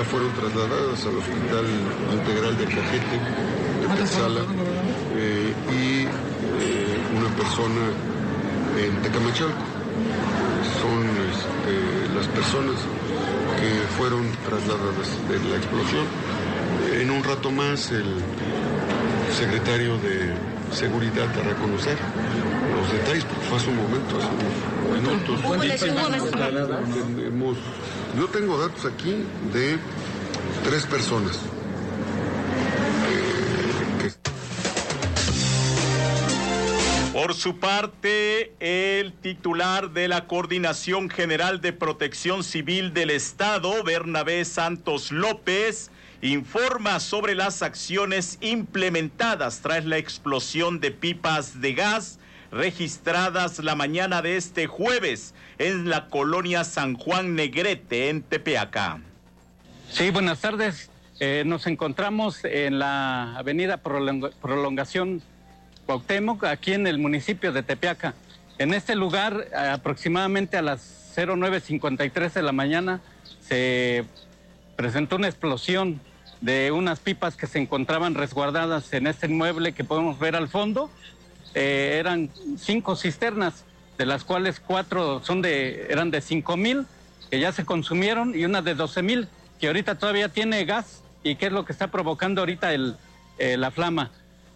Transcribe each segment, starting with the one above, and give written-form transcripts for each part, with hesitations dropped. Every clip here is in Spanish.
ya fueron trasladadas al Hospital Integral de Cajete, de Tetzala, y una persona en Tecamachalco. Son las personas que fueron trasladadas de la explosión. En un rato más el secretario de Seguridad dará a conocer los detalles, porque fue hace un momento, hace unos minutos. Yo tengo datos aquí de 3 personas. Por su parte, el titular de la Coordinación General de Protección Civil del Estado, Bernabé Santos López, informa sobre las acciones implementadas tras la explosión de pipas de gas registradas la mañana de este jueves en la colonia San Juan Negrete, en Tepeaca. Sí, buenas tardes. Nos encontramos en la avenida Prolongación Cuauhtémoc, aquí en el municipio de Tepeaca. En este lugar, aproximadamente a las 09:53 de la mañana, se presentó una explosión de unas pipas que se encontraban resguardadas en este inmueble que podemos ver al fondo. Eran 5 cisternas, de las cuales 4 eran de 5,000, que ya se consumieron, y una de 12,000, que ahorita todavía tiene gas, y que es lo que está provocando ahorita la flama.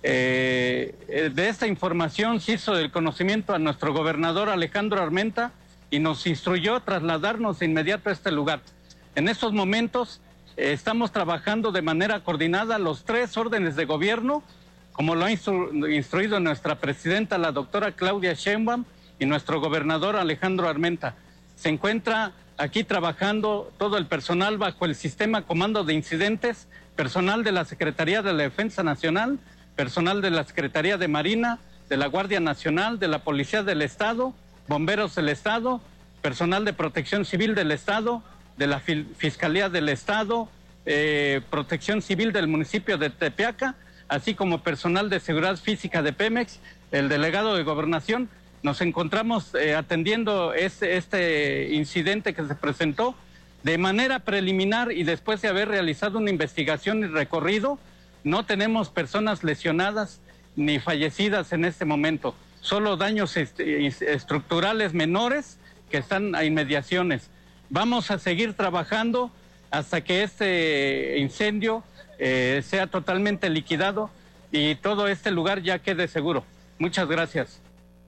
De esta información se hizo el conocimiento a nuestro gobernador Alejandro Armenta y nos instruyó a trasladarnos de inmediato a este lugar. En estos momentos estamos trabajando de manera coordinada los 3 órdenes de gobierno, como lo ha instruido nuestra presidenta, la doctora Claudia Sheinbaum, y nuestro gobernador Alejandro Armenta. Se encuentra aquí trabajando todo el personal bajo el sistema Comando de Incidentes, personal de la Secretaría de la Defensa Nacional, personal de la Secretaría de Marina, de la Guardia Nacional, de la Policía del Estado, Bomberos del Estado, personal de Protección Civil del Estado, de la Fiscalía del Estado, Protección Civil del municipio de Tepeaca, así como personal de Seguridad Física de Pemex, el delegado de Gobernación. Nos encontramos atendiendo este incidente que se presentó de manera preliminar, y después de haber realizado una investigación y recorrido, no tenemos personas lesionadas ni fallecidas en este momento, solo daños estructurales menores que están a inmediaciones. Vamos a seguir trabajando hasta que este incendio sea totalmente liquidado y todo este lugar ya quede seguro. Muchas gracias.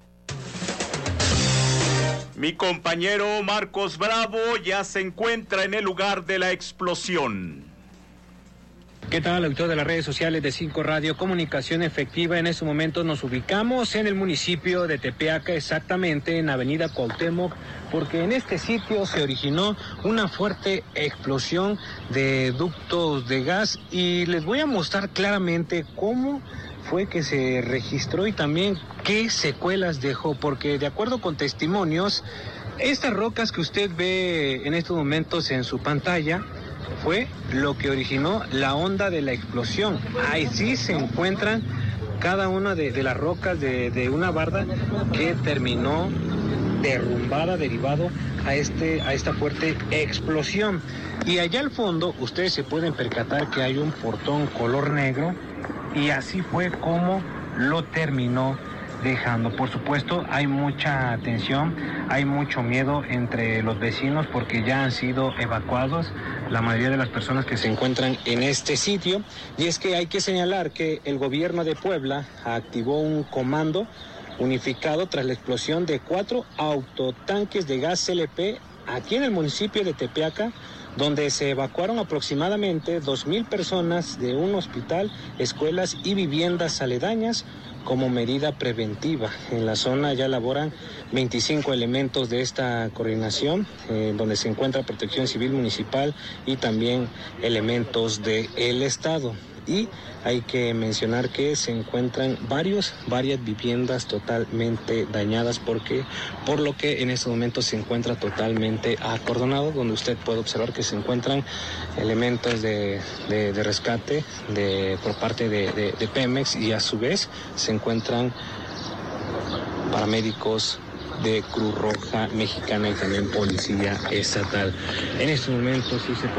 Mi compañero Marcos Bravo ya se encuentra en el lugar de la explosión. ¿Qué tal, auditor de las redes sociales de 5 Radio Comunicación Efectiva? En este momento nos ubicamos en el municipio de Tepeaca, exactamente en Avenida Cuauhtémoc, porque en este sitio se originó una fuerte explosión de ductos de gas, y les voy a mostrar claramente cómo fue que se registró y también qué secuelas dejó, porque de acuerdo con testimonios, estas rocas que usted ve en estos momentos en su pantalla fue lo que originó la onda de la explosión. Ahí sí se encuentran cada una de las rocas de una barda que terminó derrumbada derivado a esta fuerte explosión. Y allá al fondo ustedes se pueden percatar que hay un portón color negro, y así fue como lo terminó dejando. Por supuesto, hay mucha tensión, hay mucho miedo entre los vecinos porque ya han sido evacuados la mayoría de las personas que se encuentran en este sitio. Y es que hay que señalar que el gobierno de Puebla activó un comando unificado tras la explosión de 4 autotanques de gas CLP aquí en el municipio de Tepeaca, donde se evacuaron aproximadamente 2,000 personas de un hospital, escuelas y viviendas aledañas como medida preventiva. En la zona ya laboran 25 elementos de esta coordinación, donde se encuentra Protección Civil Municipal y también elementos del Estado. Y hay que mencionar que se encuentran varias viviendas totalmente dañadas, por lo que en estos momentos se encuentra totalmente acordonado, donde usted puede observar que se encuentran elementos de rescate por parte de Pemex, y a su vez se encuentran paramédicos de Cruz Roja Mexicana y también policía estatal. En estos momentos sí se